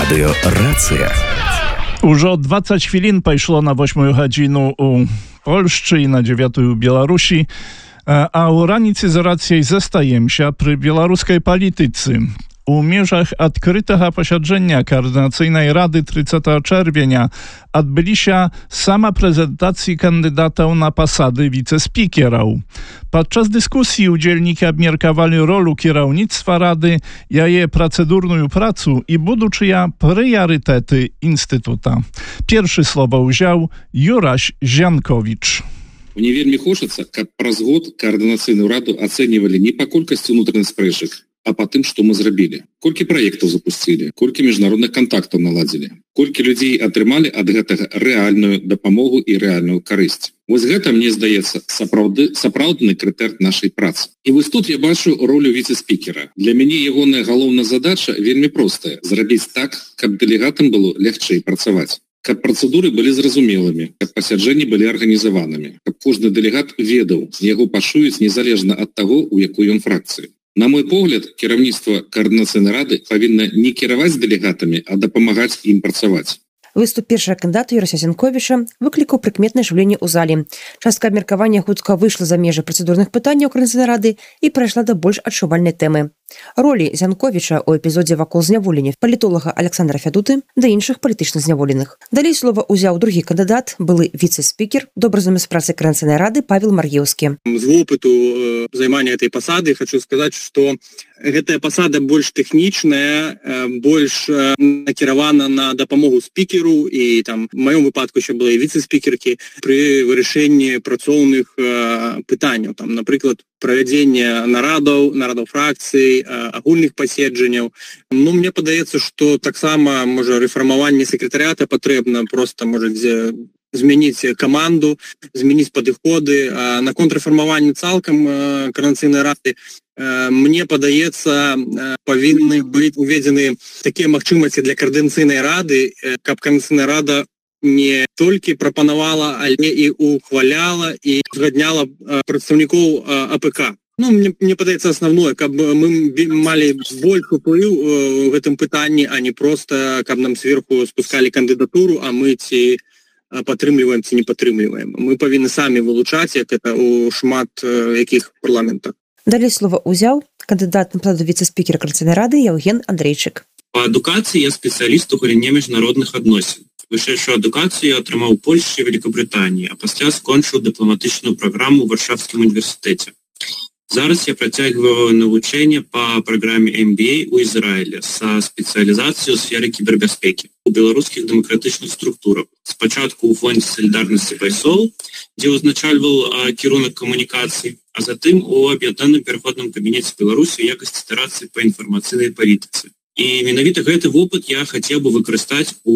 Радыё «Рацыя». Ужо 20 хвілін пайшло на 8 гадзіну у Польшчы і на 9 у Беларусі, а ў раніцы з рацыяй застаемся пры беларускай палітыцы. У межах адкрытага пасяджэння Каардынацыйнай рады 30 чэрвеня адбыліся самапрэзентацыі кандыдатаў на пасады віцэ-спікераў. Падчас дыскусіі удзельнікі абмеркавалі ролю кіраўніцтва рады, яе працэдурную працу і будучыя прыярытэты інстытута. Першы слова ўзяў Юрась Зянковіч. Мне вельмі хочацца, каб праз год Каардынацыйную раду ацэньвалі не па колькасці ўнутраных спрэчак, а по тым, што мы зрабілі. Колькі праектаў запусцілі, колькі міжнародных кантактаў наладзілі, колькі людзей атрымалі ад гэтага рэальную дапамогу і рэальную карысць. Вось гэта, мне здаецца, сапраўдны крытэр нашай працы. І вось тут я бачу ролю віцэ-спікера. Для мяне ягоная галоўная задача вельмі простая: зрабіць так, каб дэлегатам было лягчэй працаваць. Каб працэдуры былі зразумелымі, каб пасяджэнні былі арганізаванымі, каб кожны дэлегат ведаў, яго пашуюць незалежна ад таго, у якой ён фракцыі. На мой погляд, кіраўніцтва Каардынацыйнай рады павінна не кіраваць дэлегатамі, а дапамагаць ім працаваць. Выступ першага кандыдата Юрася Зянковіча выклікаў прыкметнае жыўленне ў зале. Частка абмеркавання хутка выйшла за межы працэдурных пытанняў Каардынацыйнай рады і прайшла да больш адчувальнай тэмы. Ролі Зянковіча ў эпізодзе вакол зняволення палітолага Александра Фядуты да іншых палітычных зняволеных. Далей слова ўзяў другі кандыдат, былы віцэ-спікер, добразумец працы Каардынацыйнай рады Павел Маргеўскі. З вопыту займання этой пасады хочу сказаць, што гэтая пасада больш тэхнічная, больш накіравана на дапамогу спікеру, і там в маём выпадку ще была і віцэ-спікеркі пры вырашэнні працоўных пытанняў, там, напрыклад, правядзення нарадаў фракцый, агульных паседжанняў. Мне падаецца, што таксама можа рэфармаванне сакратарыята патрэбна, просто можа змяніць каманду, змяніць падыходы. Наконт рэфармавання цалкам Каардынацыйнай рады, мне падаецца, павінны быць уведзены такія магчымасці для Каардынацыйнай рады, каб Каардынацыйная рада не толькі прапанавала, але і ухваляла і узгадняла прадстаўнікоў АПК. Мне падаецца асноўное, каб мы малі больш уплыў у гэтым пытанні, а не просто каб нам сверху спускалі кандыдатуру, а мы ці падтрымліваем, ці не падтрымліваем. Мы павінны самі вылучаць, як это у шмат якіх парламентах. Далей слова ўзяў кандыдат на посаду віцэ-спікера Каардынацыйнай рады Яўген Андрейчык. Па адукацыі я спецыяліст у галіне міжнародных адносін. Вышэйшую адукацыю я атрымаў у Польшчы і Великабрытаніі, а пасля скончыў дыпламатычную праграму ў Варшавскім універсітэце. Зараз я працягваю навучанне па праграме MBA у Ізраілі са спецыялізацыяй у сферы кібербяспекі у беларускіх дэмакратычных структурах. Спачатку ў фондзе салідарнасці пайсол, дзе ўзначальваў кірунак камунікацый, а затым у аб'яднаным пераходным кабінеце Беларусі ў якасці старацыі па інфармацыйнай палітыцы. І менавіта гэты вопыт я хацеў бы выкарыстаць у